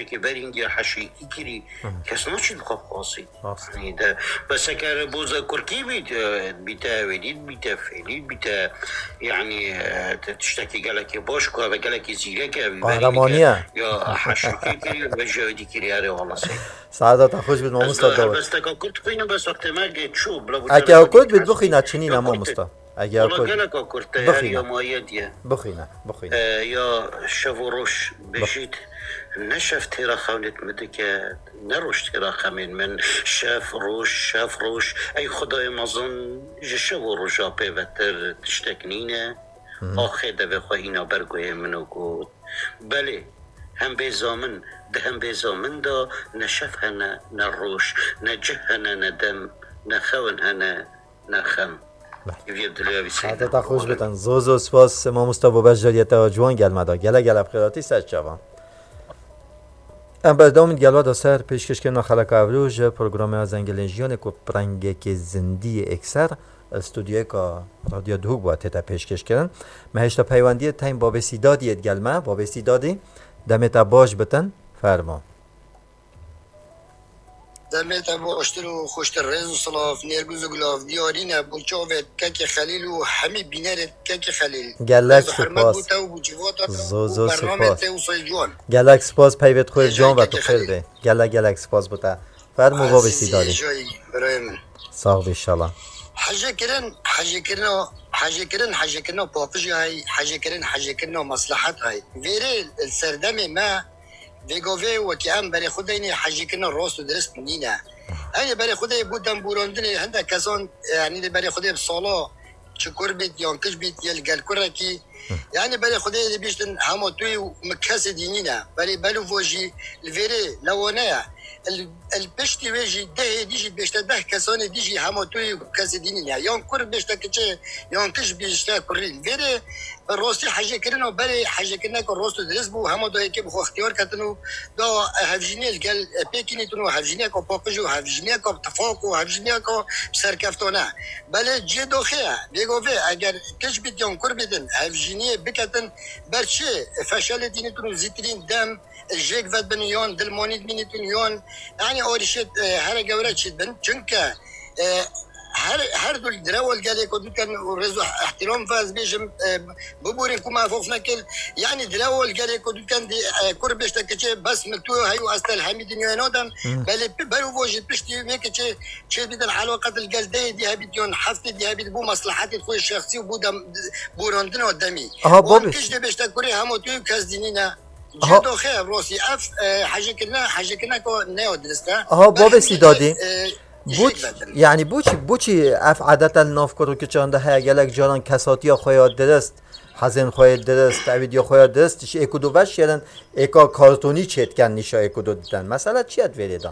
که برینگی حشیکی کری کس نوچید خواب خاصی یعنی ده بس اگر بوزا کرکی بیتا ودید بیتا فعلید بیتا یعنی تشتکی گلکی باش که و گلکی زیره که قهرمانیه یا حشیکی کری و جاودی کری اره والله سی سعادت خوش بید ما مستاد داود بس تکا کرد خوینم بس وقت مرگ چوب اگه اکود بید بخینا چنین ما مستاد اگه اکود بخینا یا شوروش بجید نشف تیرا خونت مده که نروش تیرا خمین من شف روش ای خدای مازن جشو روش آپی وطر تشتکنینه آخه ده بخواهینا برگوی منو گود بله هم بیزامن ده هم بیزامن دا نشف هنه نروش نجه هنه ندم نخون هنه نخم حتی خوش بتن زوزو سپاس ما مستابو بجاریت جوان گلمدا گله بخیراتی سر چوان ام بردامید گلوا دا سر پیشکش که نخلق اوروژ پروگرام از انگلنجیان که پرنگه که زندی اکسر استودیوی که رادیو دوگ باید تا پیشکش کردن مهشتا پیوندی تایم با بسیدادی گلمه با بسیدادی دمتا باش بتن فرما دمتا باشتر و خوشتر رز و صلاف نرگوز و گلاف دیارینه بلچاوت کک خلیل و همی بینرت کک خلیل گلک سپاس زوزو سپاس گلک سپاس پیوت خوی جان و تو خیر به گلک سپاس بوده فرمو با بسیداری ساق بیشالا حاجه کرنا پاپجی های حاجه کرنا مصلحت های ویره السردم ما ویگوه و که هم برای خود اینه حاجه کرنا راست و درست نینه اینه برای خود بودم بوراندنه هنده کسان یعنی برای خود سالا چکر بید یا کش بید یا الگل کرکی یعنی برای خود بیشتن همه توی مکس دینینه برای بلو واجی الویره لوانه البشتی ویجی ده دیجی بیشتر ده کسان دیجی همه توی کس دینینه یا کر بیشتر کچه یا کش بیشتر کرین ویره راستی حاجه کردن و برای حاجه کردن که راست درست بو همه دایی که بخو اختیار کردن و دا هفجینی الگل پیکنیتون و هفجینی که پاپج و هفجینی که تفاق و هفجینی که سرکفتانه بله جه داخله بگوه اگر کش بید یا کر بیدن هفجینی بکتن برچه فشل دینیتون و زیترین دم جیک ود بنیان دلمانید بینیتون یان یعنی آرشت هر جوره چید بن چونکه هر دول دراول قال كنت كان رزو احترام فاز بيجم ببورين كما فوق نكل يعني دراول قال كنت كان دي كربش تكچه بس مكتو هيو استل حميد نيانودن بل بلو وجه بشتي ميكچه چه بدن علاقه الجلدي دي هبيديون حفت دي هبيد بو مصلحتي خوي الشخصي وبودم بوراندن قدامي كش دي بشتكوري همو تو كازدينينا جدو خير روسي اف حاجه كنا كو نيو درسته باب سيدادي یعنی بوچی اف عادت ناف کرو که چنده های گلک جاران کساتی ها خویاد درست حزن خویاد درست تعوید یا خویاد درست چه اکودو وش یادن اکا کارتونی چیت کن نیشا اکودو دیدن مثلا چیت ویریدن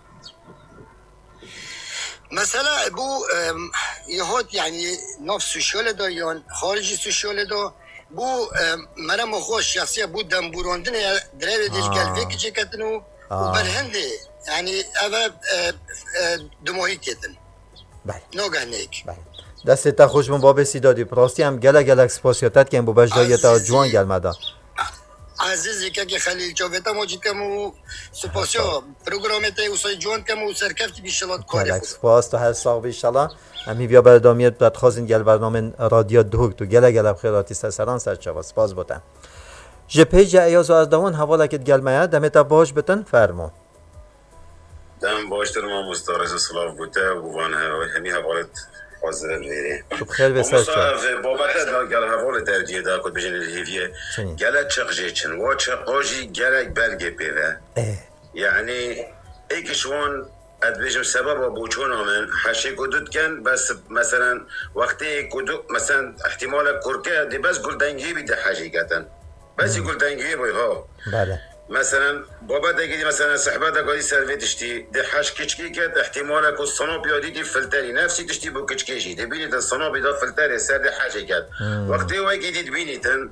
مثلا بو یهات یعنی ناف سوشیال دا یا خارجی سوشیال دا بو مرا خوش شخصی بود دم بوراندن دراوی دیش گلوی که چه کتنو و برهنده یعنی اول دماهی کتن نوگه نیک دست تا خوش من باب سیدادی پراستی هم گلک سپاسیاتت که این بو بجدایتا جوان گلمده عزیزی که خلیل چاویتا موجود کم و سپاسیا پروگرامتا و جوان کم و سرکفتی بیشلات کاری گلک سپاس تو هر ساق بیشلا امی بیا بردامیت بد خوازین گل برنامه رادیو دوگ تو گلک خیراتی سرسران سرچوا سپاس بودن جپیج ایاز و از دوان حوالکت گلمه دمتا باش بتن فرمو دم باشتر ما مستارز سلاف بوده و وان همی حوالت حاضر میره بخیر بسر چه بابت دا گل حوالت درجیه دا کد بجن الهیویه گلت چقجه چن و چقاجی گلک برگه پیوه یعنی ایکشوان ادبیجم سبب بوچون آمن حشه کدود کن بس مثلا وقتی کدود مثلا احتمال کرکه دی بس گلدنگی بیده حجی کتن بس گلدنگی بای ها بله مثلا بابا دگی مثلا صحبه دگی سروی دشتی ده حش کچکی کد احتمال کو صنوب یادی دی فلتری نفسی دشتی بو کچکیشی دی بینید صنوب دا فلتری سر ده حاجه کد وقتی وای دید بینیدن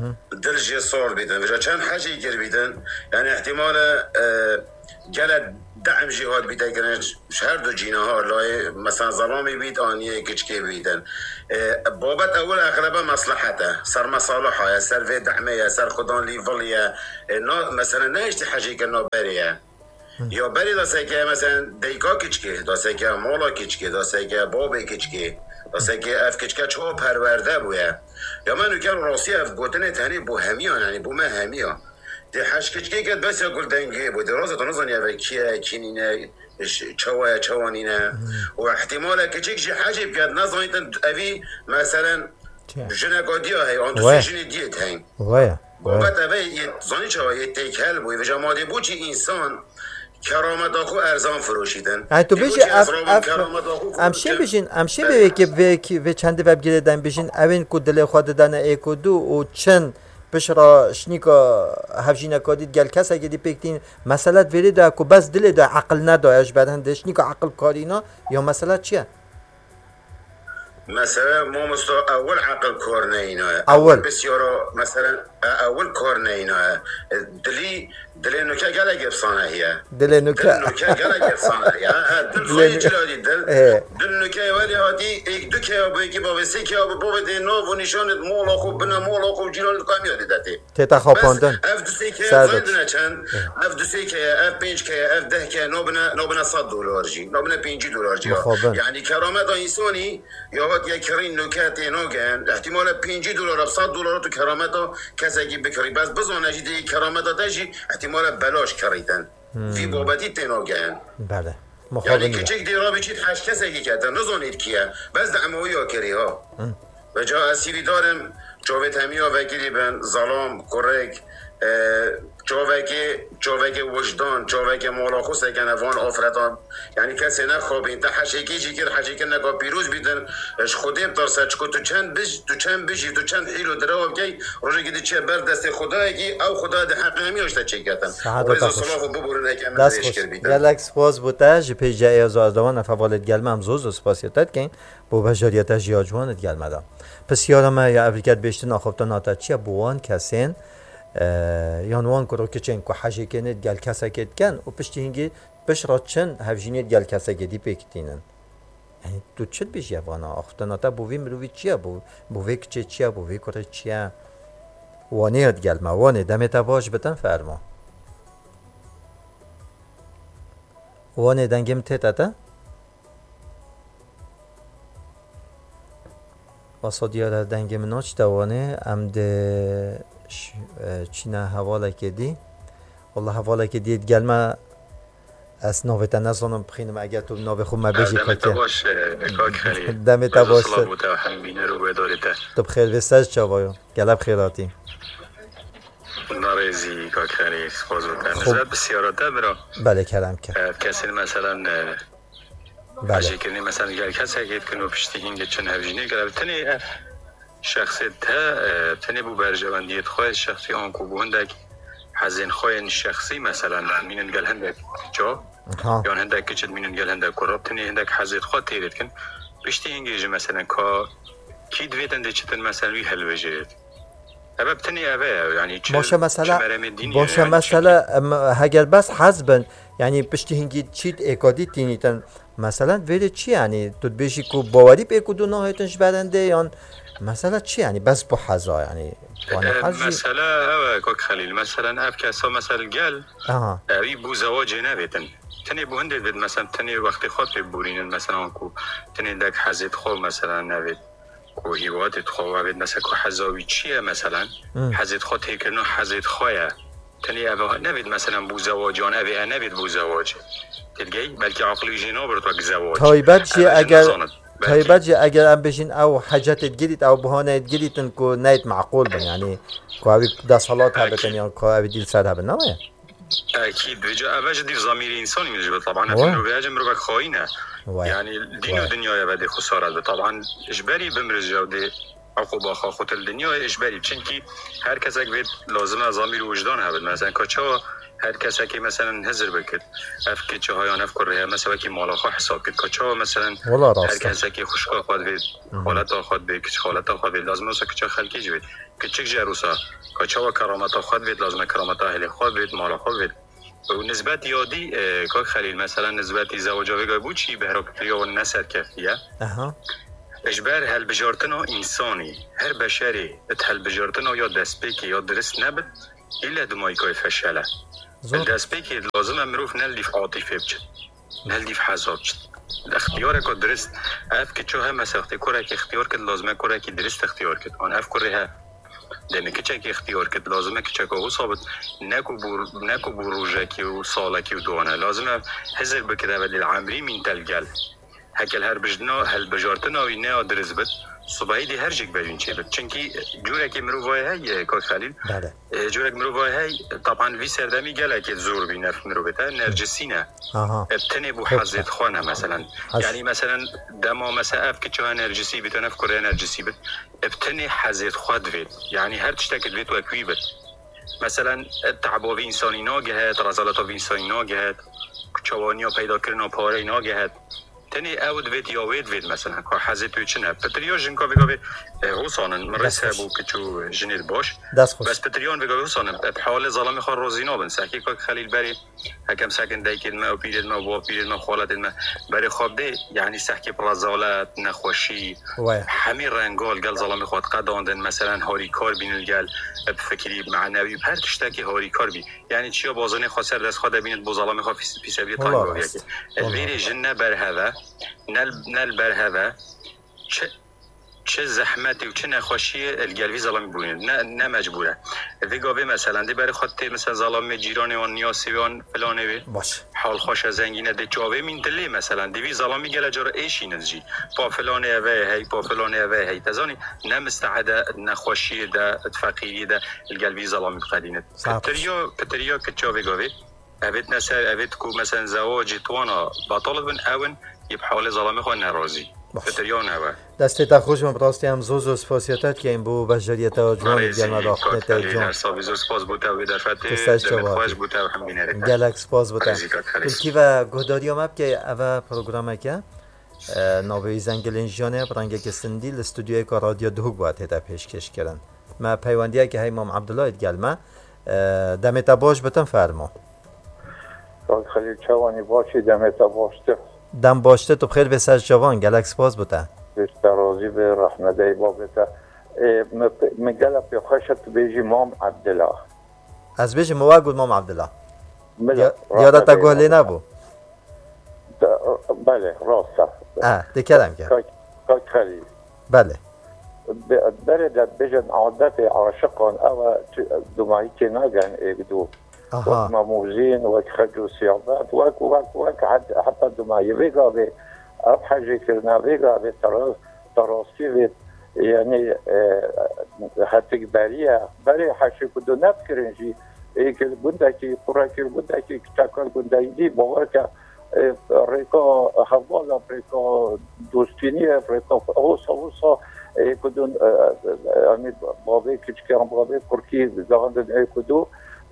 درجه صار بیدن و چند حاجه گر بیدن یعنی احتمال گلت دعم جهاد بیده کنن هر دو جینه ها لای مثلا ظلامی بید آنیه کچکی بیدن بابت اول اغلبه مصلحته سر مصالحه سر وی دعمه سر خودان لیولیه مثلا نهشتی حجی که نابریه یا بری داسته که مثلا دیکا کچکی داسته که مولا کچکی داسته که بابی کچکی داسته که اف کچکه چه پرورده بویه یا من نکر راستی اف گوتنه تنی بو همیان یعنی بو من همیان ده حش کچکی که بس یا گل دنگی بود درازه تو نزانی اوه کیه کینینه چوانینه و احتماله کچک جی حجی بکرد نزانیتن اوی مثلا جنگادی های آن دو سیجنی دیت هنگ بابت اوه زانی چوه یه تیکل بوی و جماعه بو چی انسان کرامت آخو ارزان فروشیدن یعنی تو بیشی امشه بوی که چند وب گیردن بیشین اوین که دل خود دن ایکو دو و چند بشرا شنیکا هفجینه کادید گل کس اگه دی پکتین مسئله ویری دا که بس دل دا عقل ندایش بعدن شنیکا عقل کارینا یا مسئله چیه؟ مثلا ما اول عقل کار نه اول بسیارا مثلا اول کار نه دلی نوکه گله گفسانه هیه دل نوکه گله گفسانه هیه دل خواهی چلادی دل نوکه ولی هاتی ایک دو که با ایکی با وسی که با ده نو و نشانت مولا خوب بنا مولا خوب جیرانت کامیادی داتی تیتا خواباندن اف دو سی که زایدنه چند اف دو سی که اف پینج که اف ده که نو بنا $100 جی نو بنا $5 جی یعنی کرامت انسانی یا یک کرین نکات نوگن احتمال $5 $100 تو کرامتا کسی بکری بس بزنه جدی کرامتا تجی احتمال بلاش کریدن فی بابتی تنوگن بله یعنی کچک دیرا بچید هشت کسی که کردن نزانید کیه بس دعموی آکری ها و جا اسیری دارم جاوید همیا وکیلی بن ظلام کرک جاوه وجدان جاوه مولاخو سکن وان آفرتان یعنی کسی نخوابین تا حشیکی جی کر حشیکی نگاه پیروز بیدن اش خودیم ترسد چکو تو چند بشی تو چند حیلو دراو بکی روژه گیدی چه بر دست خدای گی او خدا ده حق همی هاشتا چه کتن ریزا صلاح و ببورن اکی همه دیش کر بیدن گلک سپاس بوده جی پی جای از دوان نفوالت گلمه هم زوز و سپاسیتت کن بو بجاریت جی آجوانت گلمه دا پس یارم یا افریکت بیشتر ناخوبتا ناتا چیه بوان کسین یانوان کرو که چند که حجی کنید گل کسا کد کن و پشتی هنگی بشرا چند هفجینید گل کسا کدی پیکتینن یعنی تو چد بیشی افغانا اختناتا بووی مروی چیه بووی کچه چیه بووی کره چیه وانیت گل ما وانی دمیتا باش بتن فرما وانی دنگیم تیتا واسه دیاره دنگیم ناچ دوانه ام ده چینه حواله کدی والله حواله کدید گلمه از نویت نزانم بخینم اگر تو نوی خوب مبیجی که دمیتا باش تو بخیر وستج چاوایو گلب خیراتی نارزی کاکری سپاس بودن نزد بسیاراته برا بله کلم کرد کسی مثلا بله کنی مثلا گر کسی اگه کنو پشتی هنگه چند هفجینه گلب تنی شخصیت تنی بو برجواندیت خواه شخصی آنکو بو هندک حزین خواه شخصی مثلا مینن گل هندک جا یا هندک کچد مینن گل هندک کراب تنی هندک حزیت خواه تیرید کن پشتی هنگه مثلا که کی دویدن ده چتن مثلا وی حل بجید ابب تنی اوه یعنی باشه مثلا هگر بس حزبن یعنی پشتی هنگی چید اکادی تینیتن مثلا ویده چی یعنی تو بیشی که باوری به اکدو نهایتنش برنده یا مثلا چی یعنی بس با حزا یعنی مثلا اوه که خلیل مثلا اف کسا مثلا گل اوی بو زواجه نویدن تنی بو هنده بید مثلا تنی وقتی خود ببورینن مثلا که تنی دک حزید خواه مثلا نوید که هیواتت خواه بید مثلا که حزاوی چیه مثلا حزید خواه تیکرنو حزید خواه تنی اوه نوید مثلا بو زواجان اوه نوید بو زواجه تلگی بلکه عقلی جینا برد وقت زواج طيبات اگر ام بشین او حاجات گیرید او بهانه گیریدن که نیت معقول بن یعنی که اوی دا صلات هبتن یا که اوی دیل سر هبن نمایه اكيد بيجا اباج دير ضمير انساني من طبعا في بيجا مروك خاينه يعني دين ودنيا بده خساره طبعا اجباري بمرز جودي عقوبه خاطر الدنيا اجباري چنكي هر کسک بيت لازمه ضمير وجدان هبل مثلا كچا هر کسی که مثلا هزر بکرد اف که چه های آنف کره مثلا که مالا خواه حساب کرد که هر کسی که خوشگاه خواهد بید حالت خواهد بید که حالت خواهد بید لازم است که چه خلقی جوید که چه جروسا که چه کرامت خواهد بید لازم کرامت اهل خواهد بید مالا خواهد بید و نسبت یادی که خلیل مثلا نسبتی زواجاوی بود چی به هراکتریا و نسر کفیه اجبار هل بجارتنا انسانی هر بشری هل بجارتنا یا دستپیکی یا درست نبود ایلا دمایی که فشله دستپیکی لازم مروف نلدیف عاطفه بچد نلدیف حذاب بچد اختیار که درست اف که چه هم سختی کره که اختیار که لازمه کره که درست اختیار کد آن اف کره ها دمی که چه اختیار کد لازمه که چه که ثابت نکو بروجه کی و ساله کی و دوانه لازمه حذر بکده و للعمری من تلقل هکل هر بجنا هل بجارتنا و نه درست بد صبحی دی هر جک بدین چه بد چنکی جوره که مروای های که خلیل جوره که مروای های طبعا وی سردمی گله که زور بی نرف مروبته نرجسینه ابتنی بو حضرت خانه مثلا یعنی مثلا دما مثلا اف که چه نرجسی بتونه اف کره نرجسی بد ابتنی حضرت خود وید یعنی هر چتاکت وید وکوی بد مثلا تعباوی انسانی ناگهت رزالتاوی انسانی ناگهت چوانیا پیدا کردن پاره ناگهت تنی اود وید یا وید مثلا که حضرت وی چنه پتریا جنکا بگاوی حسانن مرسه بو که چو جنید باش بس پتریان بگاوی حسانن بحال ظلام خواه روزینا بن سحکی که خلیل بری حکم سکن دایکید ما و پیرید ما و پیرید ما خالت ما بری خواب ده یعنی سحکی پرازالت نخوشی همین رنگال گل ظلام خواه قداندن مثلا هاری کار بینل گل بفکری معنوی هر تشتاکی هاری کار بی یعنی چیا بازانه خاصر دست خواه بینید بو ظلام خواه پیسویه تانگاویه که الویر جنه بر هوا نل بر هوا چه زحمتی و چه نخوشی الگلوی ظلامی بودین نه مجبوره دیگه مثلا دی برای خاطر مثلا ظلام جیران و نیاسی و فلانه باش حال خوش زنگینه دی جاوه من دلی مثلا دی ظلامی گله جرا ایشی نزجی با فلانه و هی با فلانه و هی تزانی نه مستعده نخوشی ده فقیری ده الگلوی ظلامی قدینه پتریا که جاوه گاوه اوید نسر اوید کو مثلا زواج توانا باطل بن اون یبحال ظلامی خو ناراضی پتریان هوا دسته تا خوش من براستی هم زوز سپاسیتت که این بو بجریت جوان گلم داخلت جان سپاس بوده و درفت دمت خوش بوده و هم بینره گلک سپاس بوده تلکی و گهداری هم که اوه پروگرامه که ناوی زنگلین جانه برنگه که سندی لستودیوی که رادیو دوگ باید هده پیشکش کرن ما پیوندیه که های مام عبدالله گلمه دمت باش بتن فرما خلیل چوانی باشی دمت باشته دم باشته تو بخیر به سر جوان گلک سپاس بوده بشت راضی به رحمت ای بابتا مگل پی خوشت بیجی مام عبدالله از بیجی مواد گود مام عبدالله یادتا گوهلی نبو بله راسته دکرم که کاک خلیل بله برد بیجن عادت عاشقان او دمایی که نگن اگدو وك ماموزين وك خجو سيابات وك حتى دماغي فيغا بي حاجة كرنا فيغا بي تراسي يعني هتكبرية بري حاجة كدو نذكرنجي ايك البندكي قراكي البندكي كتاكا البندكي بواركا ريكا حوالا ريكا دوستينية ريكا اوسا كدو يعني بابي كتكيان بابي كركي زغندن اي كدو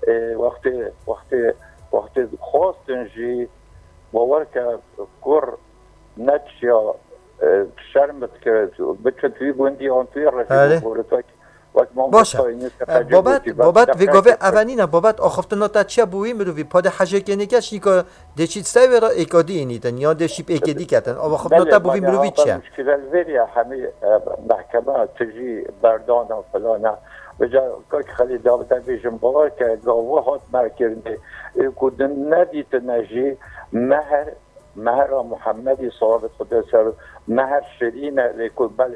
وقتی خواستن جی باور که کور نتشیا شرمت کرد بچه توی گوندی آن توی رفیق بورد باشه بابت ویگاوه اولینه بابت آخفتنا تا چه بویی مروی پاد حجه که نگش نیکا دچید سای را ایکادی اینیدن یا دشیب ایکادی کتن آخفتنا تا بویی مروی چه؟ مشکل الویریه همه محکمه تجی بردان و فلانه بجا که خلیل داوته بیشم باور که گاوه هات مرکرنه کدن ندیت نجی مهر محمدی صحابت خدا سر مهر شرینه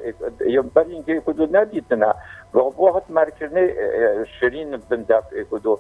بل اینکه کدو ندیت نه گاوه هات مرکرنه شرین بندف کدو